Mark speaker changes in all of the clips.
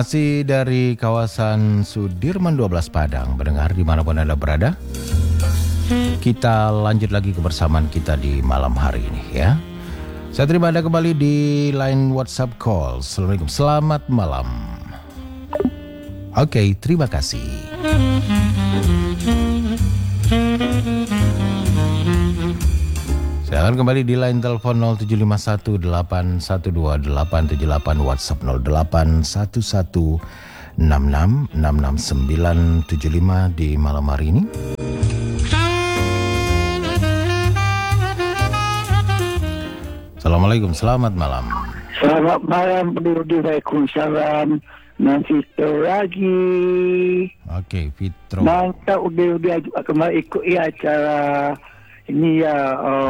Speaker 1: Masih dari kawasan Sudirman 12 Padang, pendengar dimanapun Anda berada. Kita lanjut lagi kebersamaan kita di malam hari ini ya. Saya terima Anda kembali di line WhatsApp call. Assalamualaikum, selamat malam. Oke, terima kasih. Saya akan kembali di line telepon 0751812878, WhatsApp 081166666975 di malam hari ini. Assalamualaikum, selamat malam.
Speaker 2: Selamat malam, Waalaikumsalam. Nanti lagi.
Speaker 1: Oke, Fitro.
Speaker 2: Mantap, udah kembali ikut ya acara ini ya,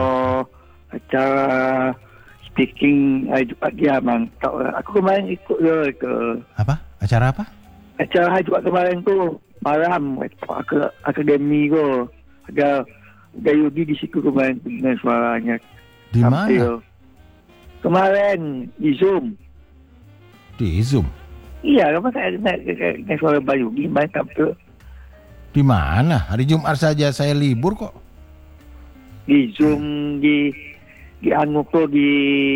Speaker 2: acara speaking Jumat dia mantap. Aku kemarin ikut ke.
Speaker 1: Apa? Acara apa?
Speaker 2: Acara Jumat kemarin tu malam akademi tu. Ada Yudi di situ kemarin dengan suaranya.
Speaker 1: Di mana?
Speaker 2: Kemarin di Zoom.
Speaker 1: Di Zoom.
Speaker 2: Iya, apa saya dengan suara Bayu gimana tu?
Speaker 1: Di mana? Hari Jumat saja saya libur kok.
Speaker 2: Di Zoom di anu tu di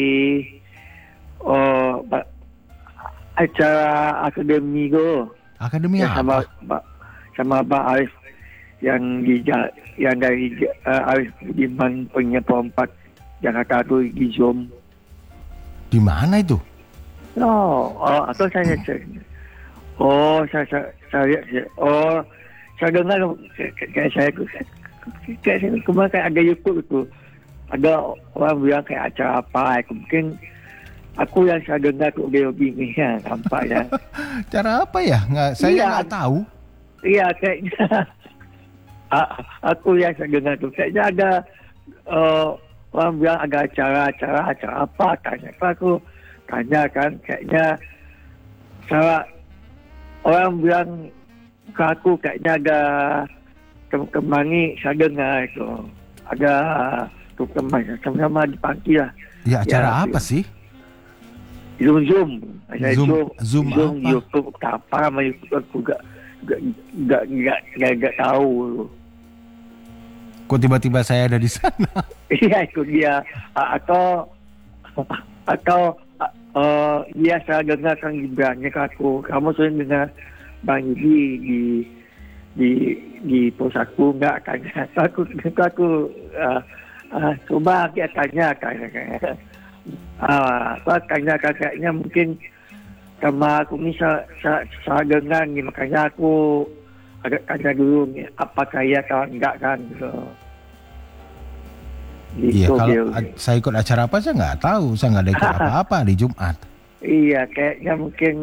Speaker 2: acara akademi tu.
Speaker 1: Akademi
Speaker 2: ya,
Speaker 1: apa?
Speaker 2: Sama Pak Arif yang dari Arif Budiman punya Perempat Jakarta tu di Zoom.
Speaker 1: Di mana itu?
Speaker 2: Atau saya saya dengar kayak saya kemarin kayak ada YouTube itu, ada orang bilang kayak acara apa, mungkin aku yang saya dengar tuh dia begini ya, nampaknya.
Speaker 1: Cara apa ya? Saya nggak tahu.
Speaker 2: Iya kayaknya aku yang saya dengar tuh kayaknya ada orang bilang ada acara apa, tanya aku tanya kan, kayaknya salah orang bilang ke aku kayaknya ada kemangi, saya dengar itu ada kemangi sama-sama dipanggil lah.
Speaker 1: Ya acara apa sih?
Speaker 2: Zoom
Speaker 1: apa?
Speaker 2: YouTube apa sama YouTube aku gak tahu.
Speaker 1: Kok tiba-tiba saya ada di sana?
Speaker 2: Iya itu dia. Atau dia saya dengar kan Gibrannya ke aku. Kamu sering dengar Bang Yudi di pos aku enggak kan? Aku coba kita tanya kan. Tanya kayaknya mungkin sama aku ni saya dengar ni, makanya aku agak tanya dulu ni apakah ya atau enggak kan gitu.
Speaker 1: Iya, kalau saya ikut acara apa saya nggak tahu, saya nggak ada ikut apa-apa di Jumat.
Speaker 2: Iya, kayaknya mungkin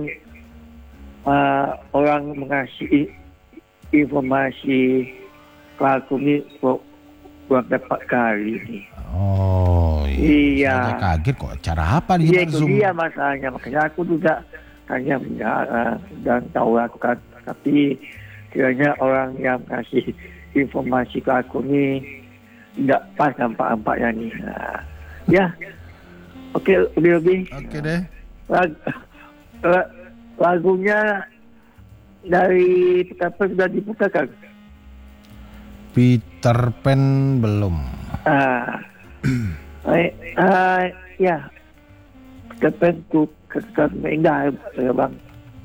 Speaker 2: orang mengasih informasi ke aku ni buat dapat kali ni.
Speaker 1: Oh
Speaker 2: iya.
Speaker 1: Saya kaget kok acara apa di
Speaker 2: Jumat
Speaker 1: Zoom.
Speaker 2: Iya, masalahnya makanya aku juga tanya dan tahu aku kan, tapi kiranya orang yang kasih informasi ke aku ni tidak pas nampak-nampaknya ni. Ya. Okey, lebih.
Speaker 1: Okey deh.
Speaker 2: Lagunya dari Petapa sudah diputarkan.
Speaker 1: Peter Pan belum.
Speaker 2: Ya. Peter Pan tu kesan indah ya bang.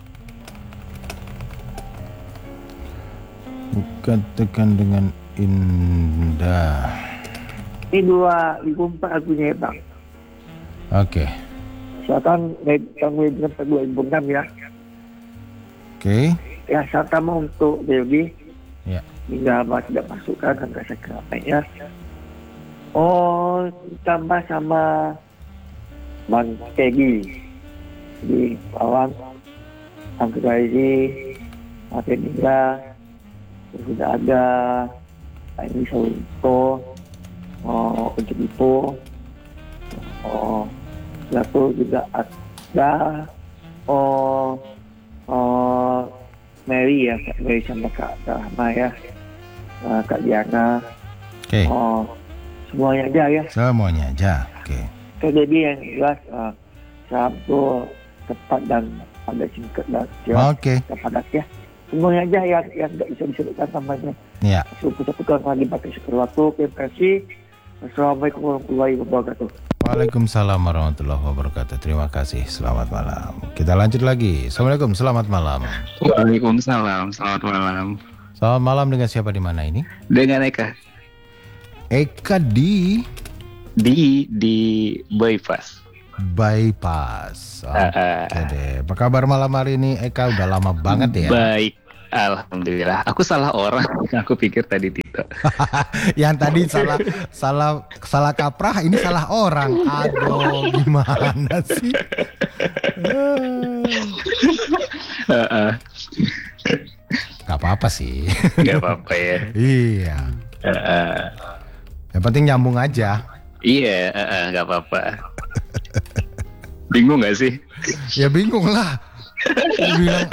Speaker 1: Bukan tekan dengan indah.
Speaker 2: Ini 2004 lagunya bang.
Speaker 1: Oke.
Speaker 2: Silakan tahun 2006 ya.
Speaker 1: Oke.
Speaker 2: Ya, sama untuk Dewi.
Speaker 1: Ya.
Speaker 2: Hingga tidak masukkan angka sekelapanya. Tambah sama Bang Peggy di bawah Angka ini Makin Nila sudah ada ini Sauto untuk itu lalu juga ada Mary ya, Kak Mary sama Kak Rahma ya, Kak Diana.
Speaker 1: Oke.
Speaker 2: Semuanya aja ya.
Speaker 1: Semuanya aja. Oke.
Speaker 2: Jadi yang jelas Sabtu tepat dan agak singkat lah.
Speaker 1: Oke.
Speaker 2: Padat ya. Semuanya aja yang nggak bisa disebutkan namanya.
Speaker 1: Ya.
Speaker 2: Satu kali pakai sekitar waktu. Terima kasih. Assalamualaikum warahmatullahi wabarakatuh.
Speaker 1: Waalaikumsalam warahmatullahi wabarakatuh. Terima kasih. Selamat malam. Kita lanjut lagi. Assalamualaikum. Selamat malam.
Speaker 3: Waalaikumsalam, selamat malam.
Speaker 1: Selamat malam, dengan siapa di mana ini?
Speaker 3: Dengan Eka
Speaker 1: Eka di
Speaker 3: bypass.
Speaker 1: Bypass. Oke deh. Apa kabar malam hari ini Eka? Udah lama banget ya.
Speaker 3: Baik, alhamdulillah. Aku salah orang. Aku pikir tadi Tito.
Speaker 1: Yang tadi salah kaprah, ini salah orang. Aduh, gimana sih? Gak apa-apa sih.
Speaker 3: Gak apa-apa ya.
Speaker 1: Iya. Yang penting nyambung aja.
Speaker 3: Iya, gak apa-apa. Bingung gak sih?
Speaker 1: Ya bingung lah. Bilang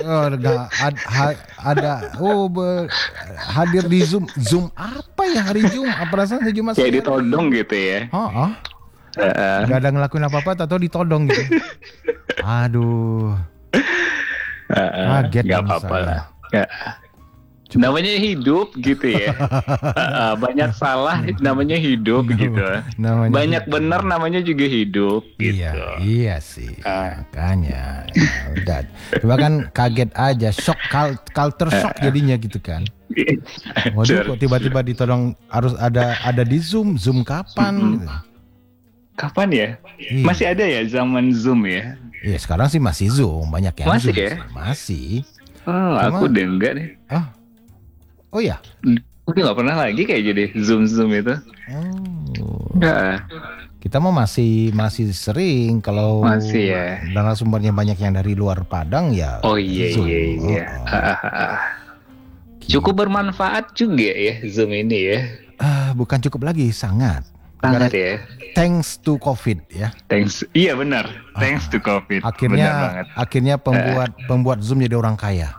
Speaker 1: hadir di Zoom apa ya hari Jumat? Perasaan hari Jumat
Speaker 3: kayak ditodong gitu ya.
Speaker 1: Gak ada ngelakuin apa-apa atau ditodong gitu. Aduh. Kaget.
Speaker 3: Gak apa-apa lah. Namanya hidup gitu ya. Banyak salah namanya hidup gitu. Banyak benar namanya juga hidup gitu.
Speaker 1: Iya sih. Makanya ya, udah. Cuma kan kaget aja, shock, culture shock jadinya gitu kan. Waduh, kok tiba-tiba ditodong harus ada di Zoom kapan? Gitu.
Speaker 3: Kapan ya?
Speaker 1: Iya.
Speaker 3: Masih ada ya zaman Zoom ya?
Speaker 1: Iya, sekarang sih masih Zoom, banyak yang
Speaker 3: masih
Speaker 1: Zoom
Speaker 3: ya?
Speaker 1: sih. Masih.
Speaker 3: Oh, aku udah enggak deh.
Speaker 1: Oh ya?
Speaker 3: Udah gak pernah lagi kayak jadi Zoom itu. Enggak.
Speaker 1: Kita mau masih sering kalau
Speaker 3: masih ya.
Speaker 1: Narasumbernya banyak yang dari luar Padang ya.
Speaker 3: Oh iya
Speaker 1: Zoom.
Speaker 3: iya. Cukup bermanfaat juga ya Zoom ini ya.
Speaker 1: Bukan cukup lagi, sangat.
Speaker 3: Sangat ya.
Speaker 1: Thanks to COVID ya.
Speaker 3: Iya benar. Thanks to COVID.
Speaker 1: Akhirnya pembuat Zoom jadi orang kaya.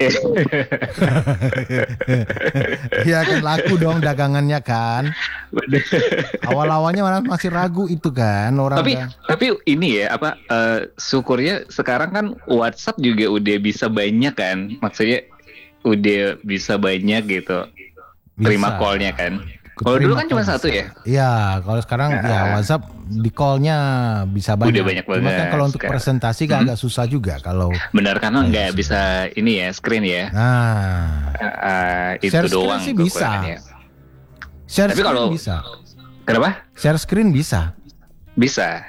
Speaker 1: Ya kan laku dong dagangannya kan. Awal-awalnya mana masih ragu itu kan orang.
Speaker 3: Tapi ini ya syukurnya sekarang kan WhatsApp juga udah bisa banyak kan. Maksudnya udah bisa banyak gitu. Terima call-nya kan. Kalau dulu kan cuma satu ya?
Speaker 1: Iya, kalau sekarang ya WhatsApp di call-nya bisa banyak.
Speaker 3: Udah banyak banget.
Speaker 1: Cuma kan kalau untuk presentasi kan agak susah juga kalau.
Speaker 3: Benar, karena nggak bisa ini ya screen ya. Itu
Speaker 1: share
Speaker 3: doang
Speaker 1: sih bisa. Share screen kalau bisa.
Speaker 3: Kenapa?
Speaker 1: Share screen bisa.
Speaker 3: Bisa.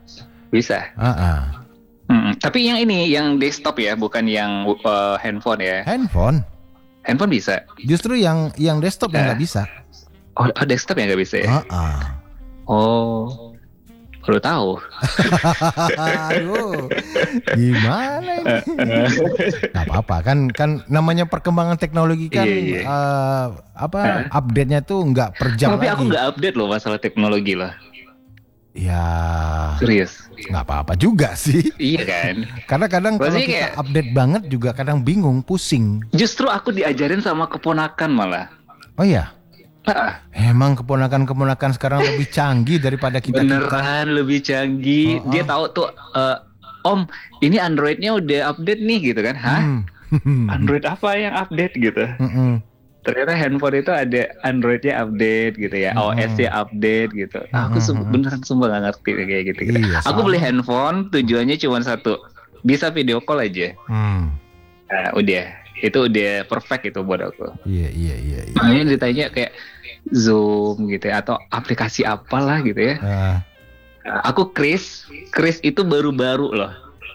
Speaker 3: Tapi yang ini yang desktop ya, bukan yang handphone ya. Handphone bisa.
Speaker 1: Justru yang desktop yang nggak bisa.
Speaker 3: Oh, desktop yang nggak bisa ya? Oh, baru tahu.
Speaker 1: Aduh, gimana ini? Gak apa-apa kan namanya perkembangan teknologi kan. Update-nya tuh nggak per jam.
Speaker 3: Tapi
Speaker 1: lagi.
Speaker 3: Aku nggak update loh masalah teknologi lah.
Speaker 1: Ya,
Speaker 3: serius.
Speaker 1: Nggak apa-apa juga sih.
Speaker 3: Iya kan?
Speaker 1: Karena kadang kalau kita update banget juga kadang bingung, pusing.
Speaker 3: Justru aku diajarin sama keponakan malah.
Speaker 1: Oh iya? Emang keponakan sekarang lebih canggih daripada kita.
Speaker 3: Beneran lebih canggih. Dia tahu tuh, Om, ini Android-nya udah update nih gitu kan? Android apa yang update gitu? Ternyata handphone itu ada Android-nya update gitu ya, OS-nya update gitu. Aku beneran sumpah gak ngerti kayak gitu.
Speaker 1: Iya,
Speaker 3: aku beli handphone tujuannya cuma satu, bisa video call aja. Nah, itu udah perfect itu buat aku.
Speaker 1: Iya.
Speaker 3: Makanya ditanya kayak Zoom gitu ya, atau aplikasi apalah gitu ya. Aku Chris itu baru-baru loh.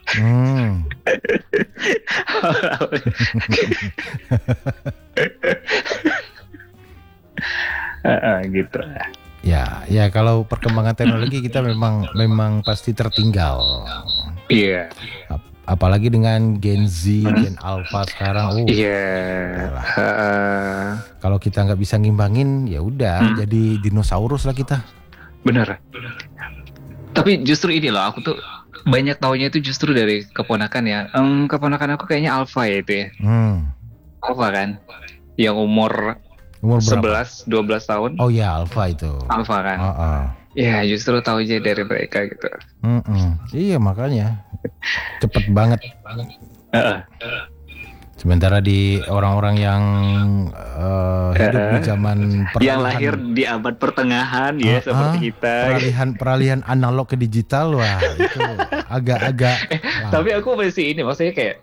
Speaker 3: Gitu.
Speaker 1: Ya kalau perkembangan teknologi kita memang pasti tertinggal.
Speaker 3: Iya.
Speaker 1: Apalagi dengan Gen Z, Gen Alpha sekarang. Kalau kita nggak bisa ngimbangin, ya udah jadi dinosaurus lah kita.
Speaker 3: Bener. Tapi justru ini loh, aku tuh banyak taunya itu justru dari keponakan ya. Keponakan aku kayaknya Alpha ya itu ya. Alpha kan, yang umur 11-12 tahun.
Speaker 1: Oh ya, Alpha itu.
Speaker 3: Alpha kan. Ya justru tahu aja dari mereka gitu.
Speaker 1: Iya makanya Cepet banget. Sementara di orang-orang yang hidup di zaman
Speaker 3: yang lahir di abad pertengahan ya seperti kita.
Speaker 1: Peralihan analog ke digital, wah itu agak-agak.
Speaker 3: Tapi aku masih ini, maksudnya kayak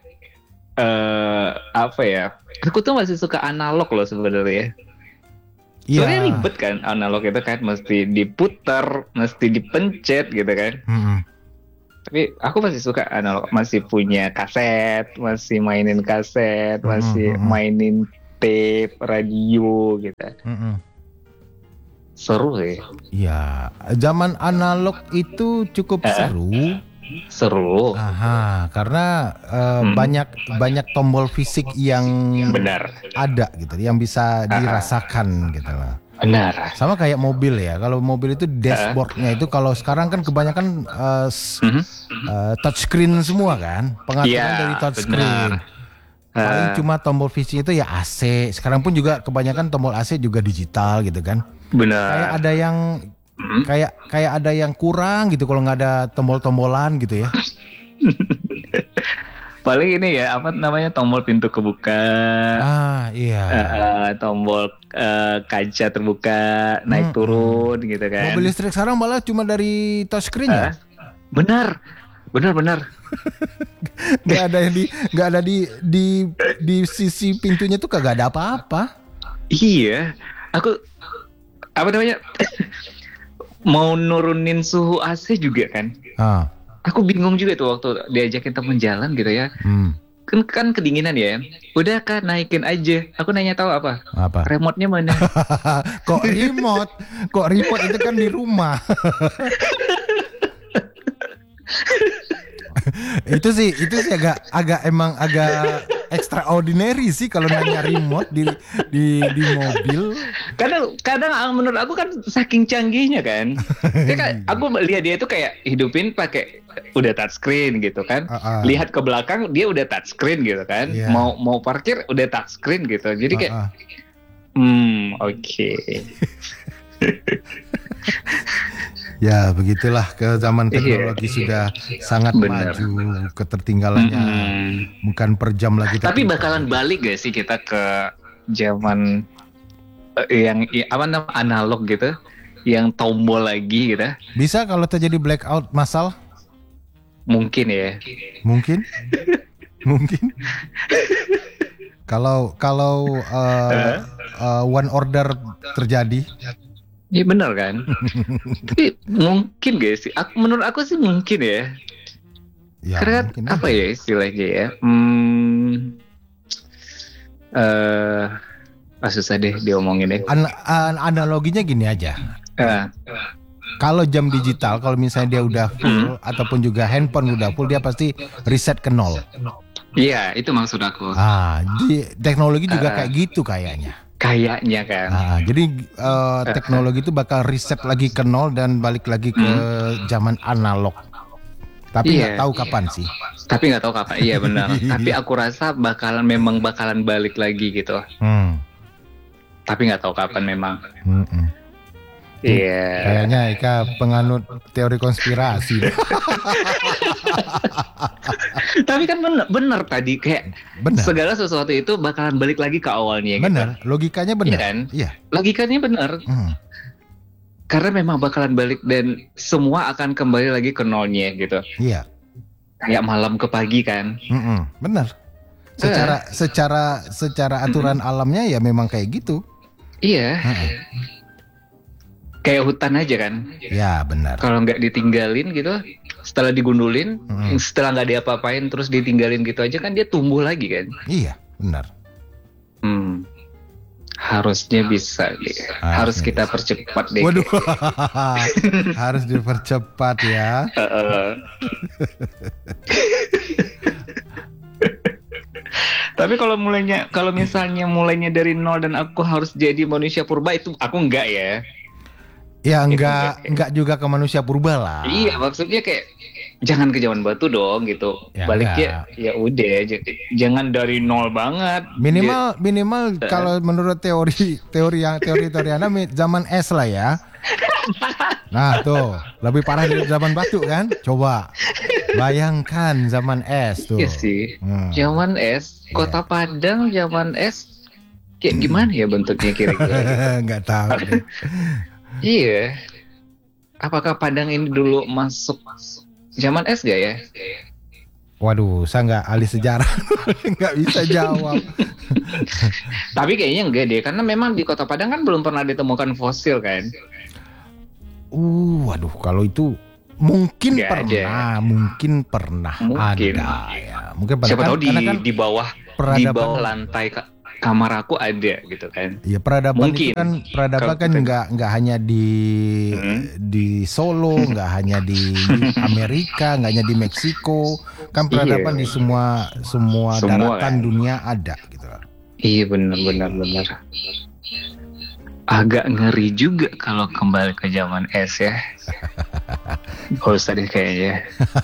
Speaker 3: apa ya? Aku tuh masih suka analog loh sebenarnya. Soalnya ribet kan analog itu kan, mesti diputar, mesti dipencet gitu kan. Tapi aku masih suka analog, masih punya kaset, masih mainin kaset, masih mainin tape, radio gitu. Seru sih.
Speaker 1: Ya, zaman analog itu cukup seru. Karena banyak tombol fisik yang
Speaker 3: benar
Speaker 1: ada gitu, yang bisa dirasakan gitu lah.
Speaker 3: Benar.
Speaker 1: Sama kayak mobil ya. Kalau mobil itu dashboardnya itu kalau sekarang kan kebanyakan touchscreen semua kan, pengaturan dari touchscreen. Paling cuma tombol fisik itu ya AC. Sekarang pun juga kebanyakan tombol AC juga digital gitu kan.
Speaker 3: Benar.
Speaker 1: Kayak ada yang kayak ada yang kurang gitu kalau nggak ada tombol-tombolan gitu ya.
Speaker 3: Paling ini ya, apa namanya, tombol pintu kebuka.
Speaker 1: Iya.
Speaker 3: Tombol kaca terbuka, naik turun gitu kan.
Speaker 1: Mobil listrik sekarang malah cuma dari touchscreen ya.
Speaker 3: Benar.
Speaker 1: Nggak ada di sisi pintunya tuh kagak ada apa-apa.
Speaker 3: Iya, aku apa namanya mau nurunin suhu AC juga kan. Aku bingung juga tuh waktu diajakin temen jalan gitu ya. Kan kedinginan ya. Udah kan naikin aja. Aku nanya tahu apa? Remote-nya mana?
Speaker 1: Kok remote itu kan di rumah. Itu sih agak extraordinary sih kalau nanya remote di mobil.
Speaker 3: Kadang menurut aku kan saking canggihnya kan. Aku lihat dia itu kayak hidupin pakai udah touchscreen gitu kan. Lihat ke belakang dia udah touchscreen gitu kan.
Speaker 1: Yeah.
Speaker 3: Mau parkir udah touchscreen gitu. Jadi kayak oke.
Speaker 1: Ya begitulah, ke zaman teknologi sudah sangat maju, ketertinggalannya bukan per jam lagi.
Speaker 3: Tapi bakalan balik gak sih kita ke zaman yang apa namanya analog gitu, yang tombol lagi gitu?
Speaker 1: Bisa kalau terjadi blackout massal?
Speaker 3: Mungkin ya.
Speaker 1: Mungkin. Kalau one order terjadi.
Speaker 3: Iya benar kan. Tapi mungkin gak sih? Menurut aku sih mungkin ya. Karena apa aja. Ya istilahnya ya? Susah deh diomongin deh.
Speaker 1: Analoginya gini aja. Kalau jam digital, kalau misalnya dia udah full ataupun juga handphone udah full, dia pasti reset ke 0.
Speaker 3: Iya, itu maksud aku.
Speaker 1: Di teknologi juga kayak gitu kayaknya.
Speaker 3: Kayaknya kan.
Speaker 1: Jadi teknologi itu bakal reset lagi ke 0 dan balik lagi ke zaman analog. Tapi nggak tahu kapan sih.
Speaker 3: Tapi nggak tahu kapan. Iya benar. Tapi aku rasa memang bakalan balik lagi gitu. Tapi nggak tahu kapan memang. Iya.
Speaker 1: Kayaknya Eka penganut teori konspirasi.
Speaker 3: Tapi kan benar tadi kayak segala sesuatu itu bakalan balik lagi ke awalnya.
Speaker 1: Benar, gitu. Logikanya benar.
Speaker 3: Iya kan?
Speaker 1: Iya.
Speaker 3: Logikanya benar. Karena memang bakalan balik dan semua akan kembali lagi ke nolnya gitu.
Speaker 1: Iya.
Speaker 3: Kayak malam ke pagi kan.
Speaker 1: Benar. Secara aturan alamnya ya memang kayak gitu.
Speaker 3: Iya. Kayak hutan aja kan.
Speaker 1: Ya benar.
Speaker 3: Kalau nggak ditinggalin gitu, setelah digundulin, setelah nggak diapa-apain terus ditinggalin gitu aja kan dia tumbuh lagi kan.
Speaker 1: Iya benar.
Speaker 3: Harusnya bisa deh. Harus kita percepat deh.
Speaker 1: Waduh. Harus dipercepat ya.
Speaker 3: Tapi kalau misalnya mulainya dari nol dan aku harus jadi manusia purba, itu aku enggak ya.
Speaker 1: Ya enggak juga ke manusia purba lah.
Speaker 3: Iya, maksudnya kayak jangan ke zaman batu dong gitu.
Speaker 1: Ya,
Speaker 3: baliknya ya udah, jangan dari nol banget.
Speaker 1: Minimal kalau menurut teori Anda zaman es lah ya. Nah tuh, lebih parah dari zaman batu kan? Coba bayangkan zaman es tuh.
Speaker 3: Iya sih, zaman es, Kota Padang zaman es kayak gimana ya bentuknya kira-kira?
Speaker 1: Nggak tahu deh.
Speaker 3: Iya, apakah Padang ini dulu masuk zaman es gak ya?
Speaker 1: Waduh, saya nggak ahli sejarah, nggak bisa jawab.
Speaker 3: Tapi kayaknya enggak deh, karena memang di Kota Padang kan belum pernah ditemukan fosil kan.
Speaker 1: Waduh, kalau itu mungkin
Speaker 3: Nggak
Speaker 1: pernah,
Speaker 3: ada.
Speaker 1: mungkin pernah
Speaker 3: Mungkin.
Speaker 1: ada ya. Mungkin pernah.
Speaker 3: Siapa tahu di
Speaker 1: karena kan
Speaker 3: di bawah
Speaker 1: peradaban-
Speaker 3: lantai kamar aku ada gitu kan.
Speaker 1: ya peradaban itu
Speaker 3: Mungkin.
Speaker 1: kan peradaban kan nggak hanya di Solo, nggak hanya di Amerika, nggak hanya di Meksiko, kan peradaban
Speaker 3: Iya.
Speaker 1: di semua
Speaker 3: Semua,
Speaker 1: daratan
Speaker 3: kan?
Speaker 1: dunia ada gitu loh.
Speaker 3: Iya benar. Agak ngeri juga kalau kembali ke zaman es ya. Kalau tadi kayaknya,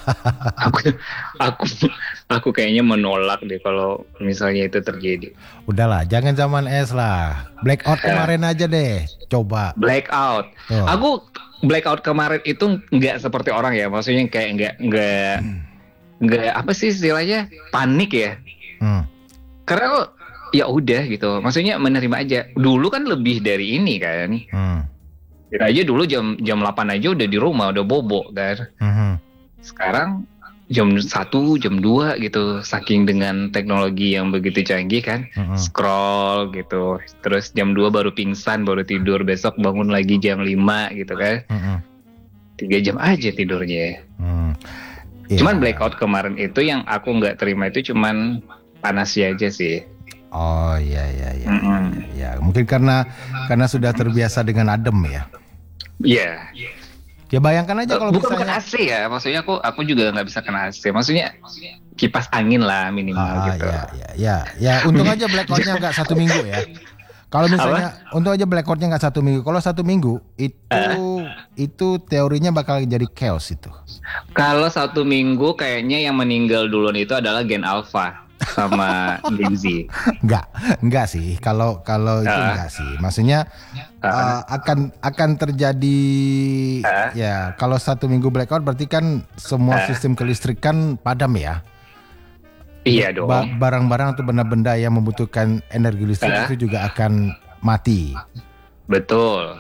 Speaker 3: aku kayaknya menolak deh kalau misalnya itu terjadi.
Speaker 1: Udahlah, jangan zaman es lah. Blackout kemarin aja deh, coba.
Speaker 3: Blackout.
Speaker 1: Oh.
Speaker 3: Aku blackout kemarin itu nggak seperti orang ya, maksudnya kayak nggak apa sih istilahnya, panik ya. Karena kok ya udah gitu, maksudnya menerima aja. Dulu kan lebih dari ini kan. Kita aja dulu jam 8 aja udah di rumah, udah bobo kan. Sekarang jam 1, jam 2 gitu, saking dengan teknologi yang begitu canggih kan. Scroll gitu, terus jam 2 baru pingsan, baru tidur, besok bangun lagi jam 5 gitu kan. 3 jam aja tidurnya.
Speaker 1: Yeah.
Speaker 3: Cuman blackout kemarin itu yang aku nggak terima itu cuman panasnya aja sih.
Speaker 1: Oh iya. Ya, mungkin karena sudah terbiasa dengan adem ya.
Speaker 3: Iya.
Speaker 1: Ya bayangkan aja kalau
Speaker 3: bukan
Speaker 1: misalnya
Speaker 3: AC ya, maksudnya aku juga nggak bisa kena AC. Maksudnya kipas angin lah minimal gitu.
Speaker 1: Ya, untung aja blackoutnya nggak 1 minggu ya. Kalau misalnya untung aja blackoutnya nggak 1 minggu. Kalau 1 minggu itu teorinya bakal jadi chaos itu.
Speaker 3: Kalau 1 minggu kayaknya yang meninggal duluan itu adalah Gen Alpha sama Gen Z.
Speaker 1: Enggak sih. Kalau itu enggak sih. Maksudnya akan terjadi ya kalau 1 minggu blackout berarti kan semua sistem kelistrikan padam ya.
Speaker 3: Iya dong.
Speaker 1: Barang-barang atau benda-benda yang membutuhkan energi listrik itu juga akan mati.
Speaker 3: Betul.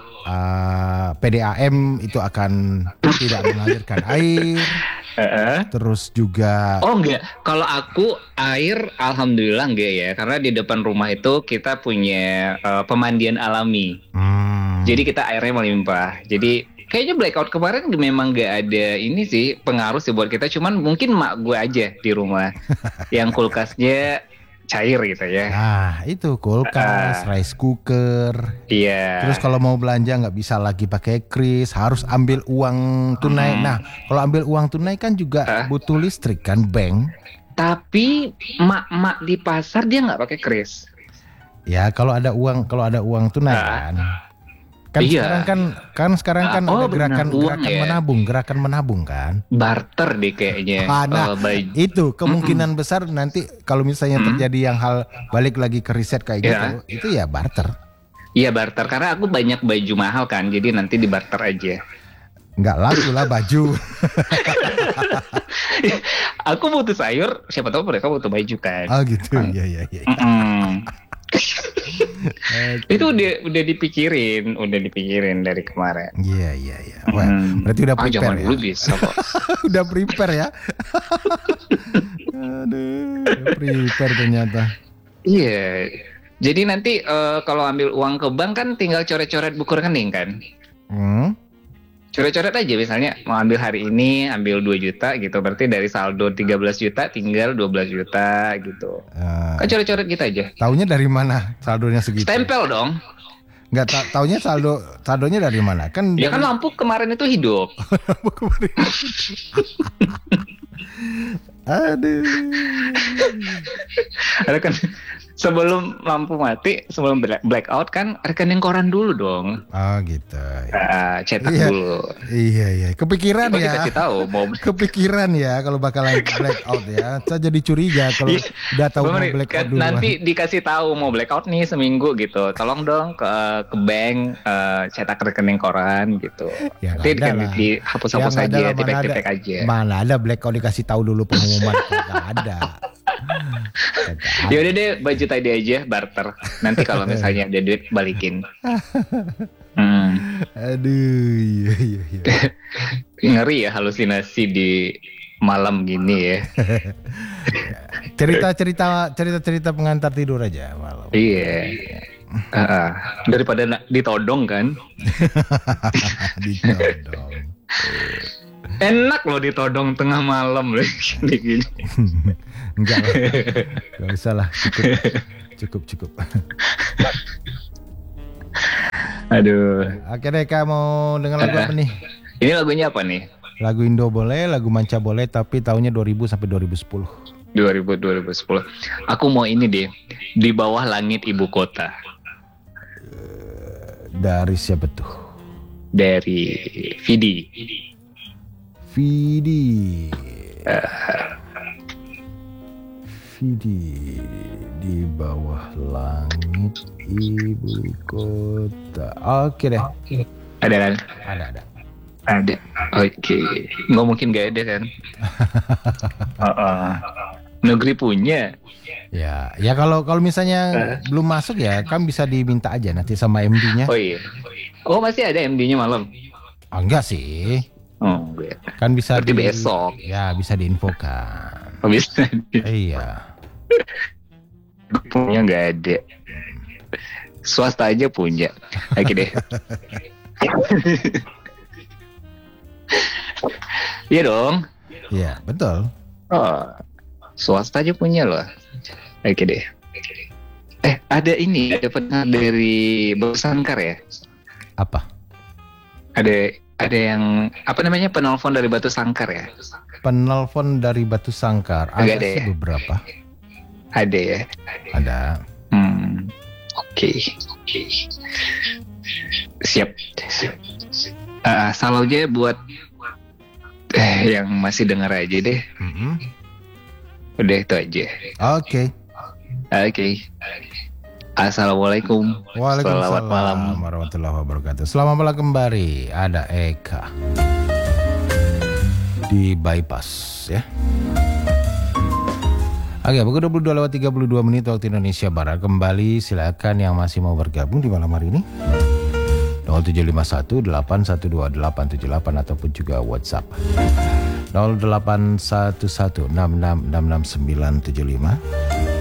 Speaker 1: PDAM itu akan tidak mengalirkan air. Terus juga
Speaker 3: enggak, kalau aku air alhamdulillah enggak ya, karena di depan rumah itu kita punya pemandian alami. Jadi kita airnya melimpah. Jadi kayaknya blackout kemarin memang enggak ada ini sih pengaruh sih buat kita, cuman mungkin mak gue aja di rumah yang kulkasnya cair gitu ya.
Speaker 1: Nah itu kulkas, rice cooker.
Speaker 3: Iya.
Speaker 1: Terus kalau mau belanja nggak bisa lagi pakai kris, harus ambil uang tunai. Nah kalau ambil uang tunai kan juga butuh listrik kan, bank.
Speaker 3: Tapi mak-mak di pasar dia nggak pakai kris.
Speaker 1: Ya kalau ada uang tunai kan.
Speaker 3: Iya.
Speaker 1: Sekarang kan ada gerakan menabung kan.
Speaker 3: Barter deh kayaknya.
Speaker 1: Itu kemungkinan besar nanti kalau misalnya terjadi yang hal balik lagi ke riset kayak gitu, itu ya barter.
Speaker 3: Iya barter, karena aku banyak baju mahal kan, jadi nanti di barter aja.
Speaker 1: Nggak laku lah baju.
Speaker 3: Aku butuh sayur, siapa tahu mereka butuh baju kan.
Speaker 1: Oh gitu, iya.
Speaker 3: Itu udah dipikirin dari kemarin.
Speaker 1: Iya. Wah, berarti udah prepare
Speaker 3: jangan
Speaker 1: ya.
Speaker 3: dulu bisa kok.
Speaker 1: Udah prepare ya. Aduh, udah prepare ternyata.
Speaker 3: Iya. Jadi nanti kalau ambil uang ke bank kan tinggal coret-coret buku rekening kan. Coret-coret aja misalnya mau ambil hari ini ambil 2 juta gitu, berarti dari saldo 13 juta tinggal 12 juta gitu. Kan coret-coret gitu aja.
Speaker 1: Taunya dari mana saldonya segitu?
Speaker 3: Stempel dong.
Speaker 1: Nggak taunya saldonya dari mana? Kan
Speaker 3: Ya kan lampu kemarin itu hidup.
Speaker 1: Aduh.
Speaker 3: Ada kan sebelum lampu mati, sebelum blackout kan rekening koran dulu dong.
Speaker 1: Oh gitu.
Speaker 3: Cetak
Speaker 1: Iya.
Speaker 3: dulu.
Speaker 1: Iya. Kepikiran
Speaker 3: Coba
Speaker 1: ya.
Speaker 3: dikasih tahu mau
Speaker 1: Kepikiran ya kalau bakalan blackout ya. Saya jadi curiga kalau udah tahu mau
Speaker 3: Bener,
Speaker 1: blackout
Speaker 3: kan
Speaker 1: dulu.
Speaker 3: nanti dikasih tahu mau blackout nih seminggu gitu. Tolong dong ke bank cetak rekening koran gitu.
Speaker 1: Ya,
Speaker 3: Nanti
Speaker 1: nggak ada lah.
Speaker 3: dihapus-hapus
Speaker 1: Ya, nggak ada
Speaker 3: aja,
Speaker 1: lah, mana
Speaker 3: tipek-tipek
Speaker 1: ada.
Speaker 3: aja.
Speaker 1: Mana ada blackout dikasih tahu dulu pengumuman. Nggak ada.
Speaker 3: Ya udah deh, baju tadi aja barter. Nanti kalau misalnya ada duit balikin.
Speaker 1: Aduh, iya.
Speaker 3: Ngeri ya halusinasi di malam gini ya.
Speaker 1: Cerita pengantar tidur aja malam.
Speaker 3: Iya. Daripada ditodong kan.
Speaker 1: Ditodong.
Speaker 3: Enak loh ditodong tengah malam loh gini.
Speaker 1: Enggak lah. Enggak usah lah. Cukup.
Speaker 3: Aduh.
Speaker 1: Oke deh, Kak, mau dengar lagu apa nih?
Speaker 3: Ini lagunya apa nih?
Speaker 1: Lagu Indo boleh, lagu Manca boleh, tapi tahunnya 2000 sampai 2010.
Speaker 3: 2010. Aku mau ini deh. Di bawah langit ibu kota.
Speaker 1: Dari siapa tuh?
Speaker 3: Dari Vidi.
Speaker 1: Vidi di bawah langit ibu kota. Oke deh.
Speaker 3: Ada kan?
Speaker 1: Ada.
Speaker 3: Oke. Nggak mungkin gak ada kan? Negeri punya.
Speaker 1: Ya kalau misalnya belum masuk ya kan bisa diminta aja nanti sama MD-nya.
Speaker 3: Oh iya. Oh masih ada MD-nya malam?
Speaker 1: Enggak sih.
Speaker 3: Oh enggak.
Speaker 1: Kan bisa
Speaker 3: Berarti besok.
Speaker 1: Ya bisa diinfokan.
Speaker 3: Oh, bisa.
Speaker 1: Iya.
Speaker 3: Punya nggak ada. Swasta aja punya. Oke deh. Iya dong.
Speaker 1: Iya betul.
Speaker 3: Oh, swasta aja punya loh. Oke deh. Ada ini. Ada pendengar dari Batu Sangkar ya?
Speaker 1: Apa?
Speaker 3: Ada yang apa namanya penelpon dari Batu Sangkar ya?
Speaker 1: Penelpon dari Batu Sangkar. Ada
Speaker 3: Ada
Speaker 1: sih
Speaker 3: ya?
Speaker 1: beberapa.
Speaker 3: Ada ya.
Speaker 1: Ada.
Speaker 3: Oke. Siap. Salam aja buat yang masih dengar aja deh. Udah itu aja.
Speaker 1: Oke.
Speaker 3: Assalamualaikum.
Speaker 1: Waalaikumsalam
Speaker 3: Selamat malam.
Speaker 1: warahmatullahi wabarakatuh. Selamat malam kembali. Ada Eka di bypass ya. Oke, pukul 22:32 waktu Indonesia Barat. Kembali silakan yang masih mau bergabung di malam hari ini. 0751 812 878 ataupun juga WhatsApp 0811 6666 975